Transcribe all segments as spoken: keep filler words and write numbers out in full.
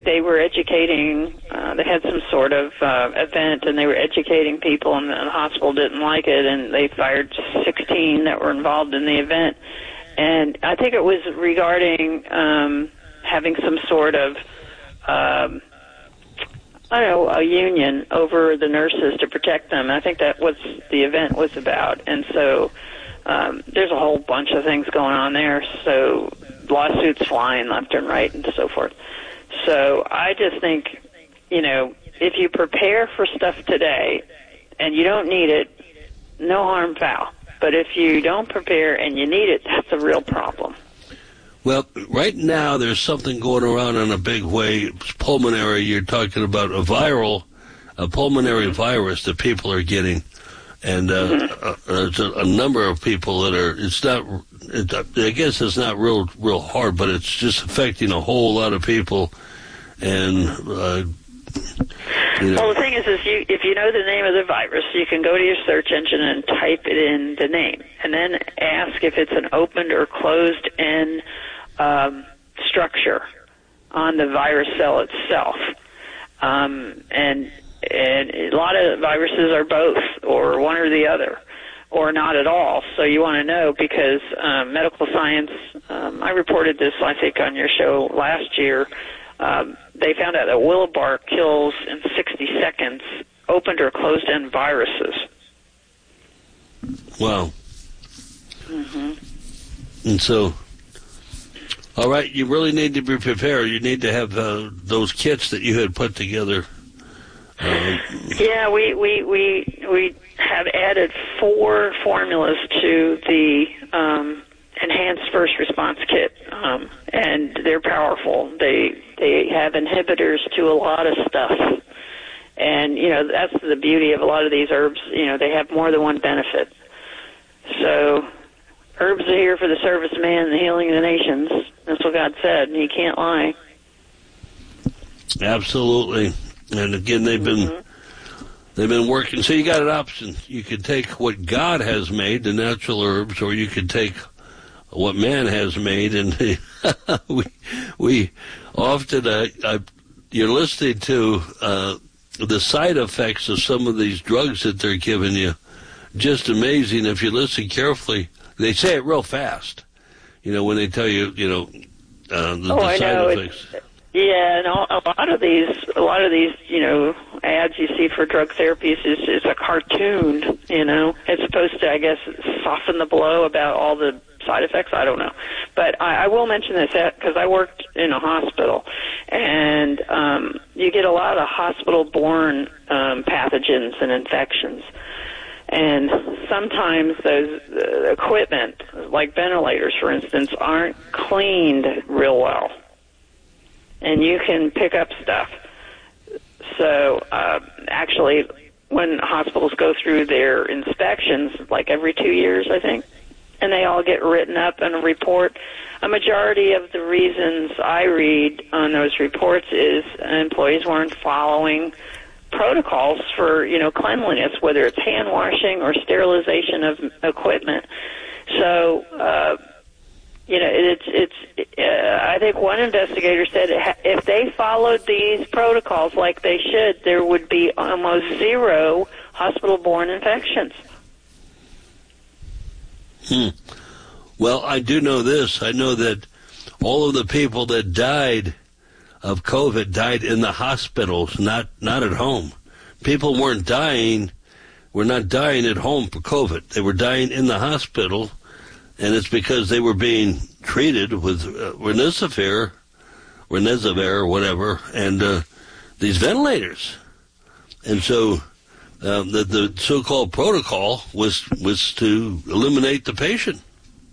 they were educating, uh, they had some sort of uh, event, and they were educating people, and the hospital didn't like it, and they fired sixteen that were involved in the event. And I think it was regarding um, having some sort of, um, I don't know, a union over the nurses to protect them. I think that was the event was about. And so um, there's a whole bunch of things going on there, so lawsuits flying left and right and so forth. So I just think, you know, if you prepare for stuff today and you don't need it, no harm, foul. But if you don't prepare and you need it, that's a real problem. Well, right now there's something going around in a big way. It's pulmonary. You're talking about a viral, a pulmonary mm-hmm. virus that people are getting. And uh, mm-hmm. uh, there's a, a number of people that are, it's not, it, I guess it's not real real hard, but it's just affecting a whole lot of people. And, uh, you know. Well, the thing is, is you, if you know the name of the virus, you can go to your search engine and type it in the name, and then ask if it's an opened or closed-end um, structure on the virus cell itself. Um, and and a lot of viruses are both, or one or the other, or not at all. So you want to know, because um, medical science, um, I reported this, I think, on your show last year. Um, they found out that Willowbark kills in sixty seconds opened or closed-end viruses. Wow. Mm-hmm. And so, all right, you really need to be prepared. You need to have uh, those kits that you had put together. Um, yeah, we, we, we, we have added four formulas to the um, enhanced first response kit, um, and they're powerful. They they have inhibitors to a lot of stuff, and you know that's the beauty of a lot of these herbs. You know, they have more than one benefit. So herbs are here for the service of man and the healing of the nations. That's what God said, and He can't lie. Absolutely. And again, they've been mm-hmm. they've been working. So you got an option. You could take what God has made, the natural herbs, or you could take what man has made. And we we often uh, I, you're listening to uh, the side effects of some of these drugs that they're giving you. Just amazing if you listen carefully. They say it real fast. You know, when they tell you, you know, uh, the, oh, the I side know. effects. It's, yeah, and a lot of these, a lot of these, you know, ads you see for drug therapies is, is a cartoon. You know, it's supposed to, I guess, soften the blow about all the side effects. I don't know, but I, I will mention this because I worked in a hospital, and um, you get a lot of hospital-borne um, pathogens and infections. And sometimes those uh, equipment, like ventilators, for instance, aren't cleaned real well. And you can pick up stuff. So uh, actually, when hospitals go through their inspections, like every two years, I think, and they all get written up in a report, a majority of the reasons I read on those reports is employees weren't following protocols for, you know, cleanliness, whether it's hand washing or sterilization of equipment. So, uh, you know, it's, it's, uh, I think one investigator said if they followed these protocols like they should, there would be almost zero hospital-borne infections. Hmm. Well, I do know this. I know that all of the people that died of COVID died in the hospitals, not not at home. People weren't dying, were not dying at home for COVID. They were dying in the hospital, and it's because they were being treated with uh, Remdesivir, Remdesivir, or whatever, and uh, these ventilators. And so uh, the, the so-called protocol was was to eliminate the patient.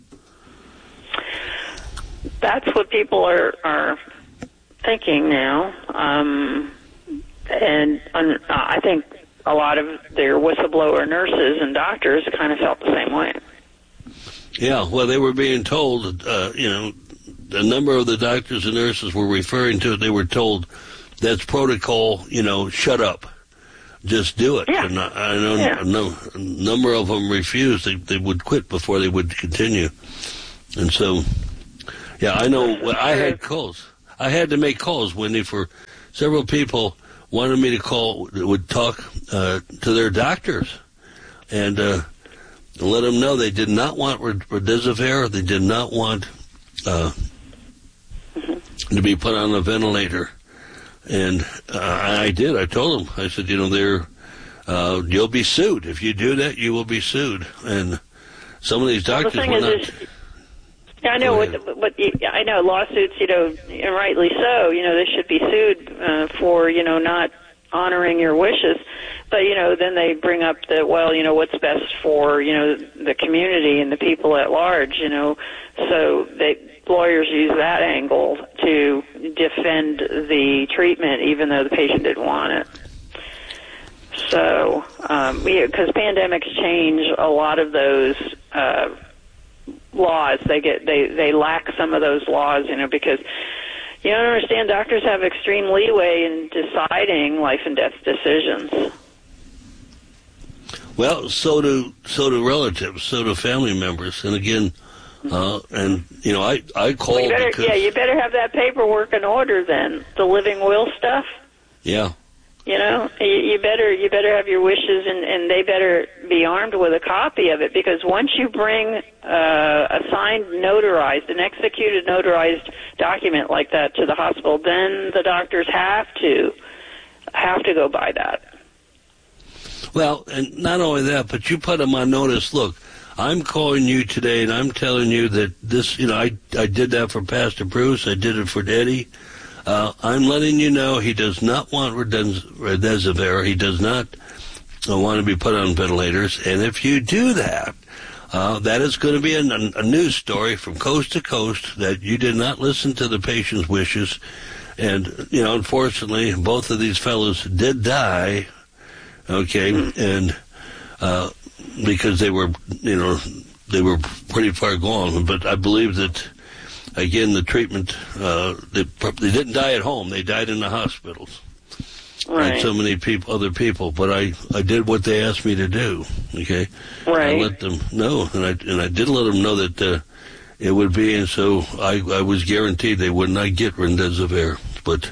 That's what people are are thinking now, um, and um, I think a lot of their whistleblower nurses and doctors kind of felt the same way. Yeah, well, they were being told, uh, you know, a number of the doctors and nurses were referring to it. They were told that's protocol, you know, shut up, just do it. Yeah. And I, I know yeah. a, no, a number of them refused. They, they would quit before they would continue. And so, yeah, I know I had colds. I had to make calls, Wendy, for several people wanted me to call, would talk uh, to their doctors and uh, let them know they did not want remdesivir. They did not want uh, mm-hmm. to be put on a ventilator. And uh, I did. I told them. I said, you know, they're, uh, you'll be sued. If you do that, you will be sued. And some of these doctors well, the were thing not... Is, Yeah, I know what, what I know. Lawsuits, you know, and rightly so. You know, they should be sued uh, for, you know, not honoring your wishes. But you know, then they bring up that, well, you know, what's best for, you know, the community and the people at large. You know, so they lawyers use that angle to defend the treatment, even though the patient didn't want it. So, um, because pandemics change a lot of those. Uh, laws they get they they lack some of those laws, you know, because you don't understand, doctors have extreme leeway in deciding life and death decisions. Well, so do so do relatives, so do family members, and again, uh, and you know, I I called well, you better, because yeah, you better have that paperwork in order then, the living will stuff. Yeah. You know, you, you better you better have your wishes, and, and they better be armed with a copy of it, because once you bring uh, a signed, notarized, an executed, notarized document like that to the hospital, then the doctors have to have to go by that. Well, and not only that, but you put them on notice. Look, I'm calling you today, and I'm telling you that this, you know, I I did that for Pastor Bruce. I did it for Eddie. Uh, I'm letting you know he does not want remdesivir. He does not uh, want to be put on ventilators. And if you do that, uh, that is going to be a, a news story from coast to coast that you did not listen to the patient's wishes. And, you know, unfortunately, both of these fellows did die, okay, and uh, because they were, you know, they were pretty far gone. But I believe that, again, the treatment, uh, they, they didn't die at home. They died in the hospitals. Right. And so many people, other people. But I, I did what they asked me to do, okay? Right. I let them know, and I and I did let them know that uh, it would be, and so I, I was guaranteed they would not get remdesivir. But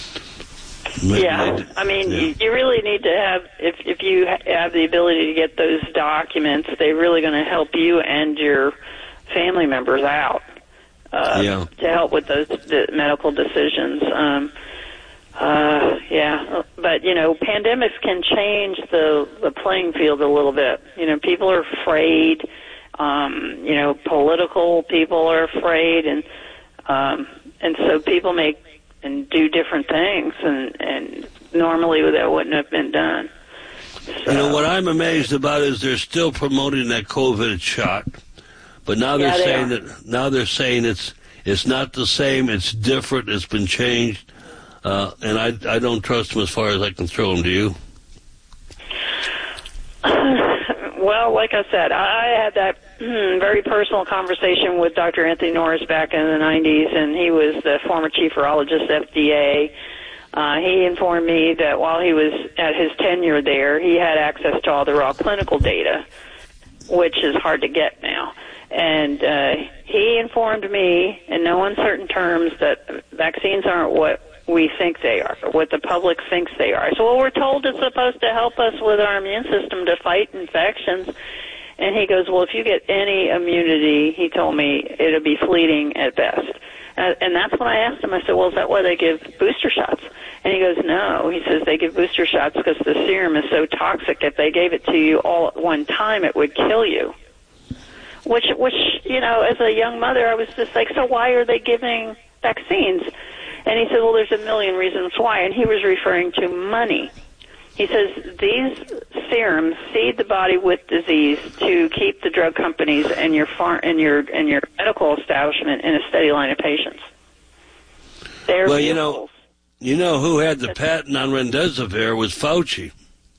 yeah, they, I mean, yeah. you, you really need to have, if if you have the ability to get those documents, they're really going to help you and your family members out. Uh, yeah. To help with those d- medical decisions. Um, uh, yeah, but, you know, pandemics can change the, the playing field a little bit. You know, people are afraid. Um, you know, political people are afraid, and um, and so people make and do different things, and, and normally that wouldn't have been done. So. You know, what I'm amazed about is they're still promoting that COVID shot. But now they're yeah, they saying are. that now they're saying it's it's not the same. It's different. It's been changed, uh, and I I don't trust them as far as I can throw them. Do you? Well, like I said, I had that mm, very personal conversation with Doctor Anthony Norris back in the nineties, and he was the former chief virologist, F D A. Uh, he informed me that while he was at his tenure there, he had access to all the raw clinical data, which is hard to get now. And uh, he informed me in no uncertain terms that vaccines aren't what we think they are, or what the public thinks they are. So, well, we're told it's supposed to help us with our immune system to fight infections. And he goes, well, if you get any immunity, he told me, it'll be fleeting at best. Uh, and that's when I asked him, I said, well, is that why they give booster shots? And he goes, no. He says they give booster shots because the serum is so toxic. If they gave it to you all at one time, it would kill you. Which, which, you know, as a young mother, I was just like, so why are they giving vaccines? And he said, well, there's a million reasons why. And he was referring to money. He says these serums feed the body with disease to keep the drug companies and your far, and your and your medical establishment in a steady line of patients. They're well, you vehicles. know, you know who had the patent on remdesivir was Fauci.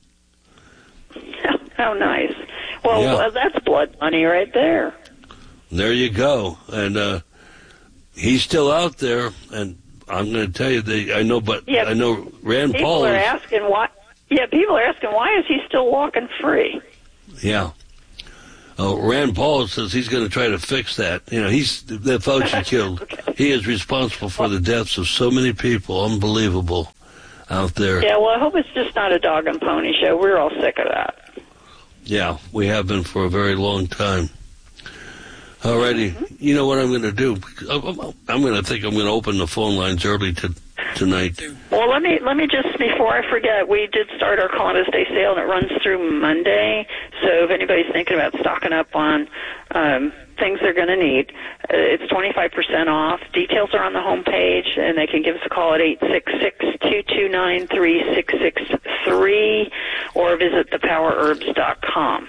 How nice. Well, Yeah. well, that's blood money right there. There you go. And uh, he's still out there, and I'm going to tell you, they, I know, but Yeah, I know Rand people Paul are is, asking why. Yeah, people are asking why is he still walking free? yeah. Uh, Rand Paul says he's going to try to fix that. You know, he's that Fauci killed. Okay. He is responsible for the deaths of so many people. Unbelievable out there. Yeah, well, I hope it's just not a dog and pony show. We're all sick of that. Yeah, we have been for a very long time. Alrighty, mm-hmm. You know what I'm going to do? I'm going to think I'm going to open the phone lines early to, tonight. Well, let me let me just, before I forget, we did start our Columbus Day sale, and it runs through Monday. So if anybody's thinking about stocking up on um, things they're going to need, uh, it's twenty-five percent off. Details are on the home page, and they can give us a call at eight six six, two two nine, three six six three or visit the power herbs dot com.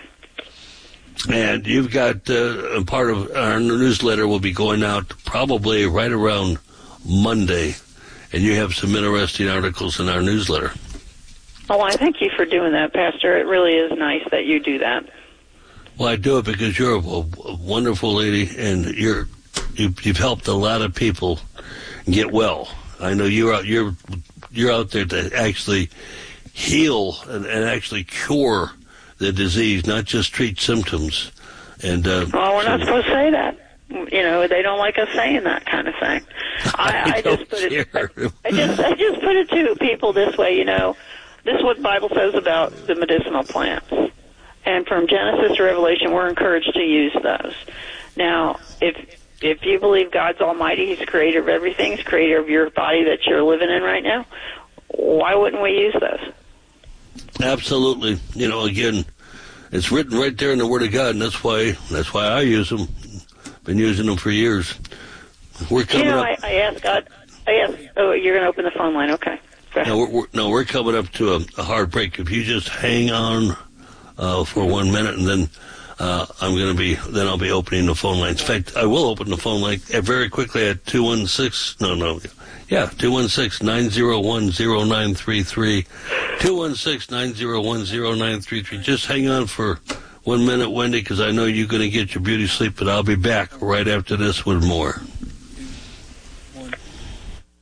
And you've got uh, a part of our newsletter will be going out probably right around Monday, and you have some interesting articles in our newsletter. Oh, I thank you for doing that, Pastor. It really is nice that you do that. Well, I do it because you're a, a wonderful lady, and you're you've, you've helped a lot of people get well. I know you're out you're you're out there to actually heal and, and actually cure the disease, not just treat symptoms. And uh, well, we're not so, supposed to say that. You know, they don't like us saying that kind of thing. I, I, I just put care. it. I, I just I just put it to people this way. You know, this is what the Bible says about the medicinal plants, and from Genesis to Revelation, we're encouraged to use those. Now, if if you believe God's Almighty, He's the creator of everything, He's the creator of your body that you're living in right now, why wouldn't we use those? Absolutely. You know, again, it's written right there in the Word of God, and that's why that's why I use them. Been using them for years. We're coming you know, up. I, I asked God. I asked. Oh, you're going to open the phone line? Okay. No we're, we're, no, we're coming up to a, a hard break. If you just hang on uh, for one minute, and then uh, I'm going to be. Then I'll be opening the phone lines. In fact, I will open the phone line very quickly at two one six. No, no. Yeah, two one six, nine zero one, zero nine three three. two one six, nine zero one, zero nine three three. Just hang on for one minute, Wendy, because I know you're going to get your beauty sleep, but I'll be back right after this with more.